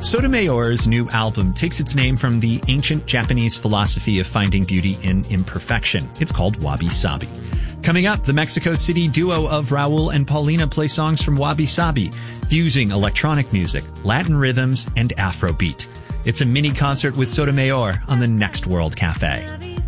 Sotomayor's new album takes its name from the ancient Japanese philosophy of finding beauty in imperfection. It's called Wabi Sabi. Coming up, the Mexico City duo of Raul and Paulina play songs from Wabi Sabi, fusing electronic music, Latin rhythms, and Afrobeat. It's a mini concert with Sotomayor on the Next World Cafe.